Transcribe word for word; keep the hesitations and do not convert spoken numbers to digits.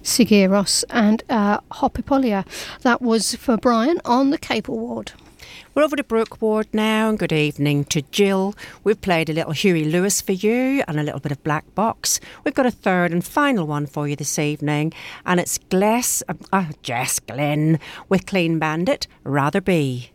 Sigiros and uh, Hopipolia. That was for Brian on the Capel ward. We're over to Brooke ward now, and good evening to Jill. We've played a little Huey Lewis for you and a little bit of Black Box. We've got a third and final one for you this evening, and it's Gless, uh, Jess Glynn with Clean Bandit, Rather Be.